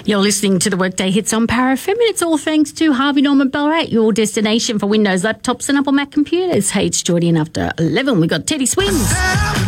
You're listening to the Workday Hits on Power FM, and it's all thanks to Harvey Norman Ballarat, your destination for Windows laptops and Apple Mac computers. Hey, it's Geordie, and after 11, we got Teddy Swims.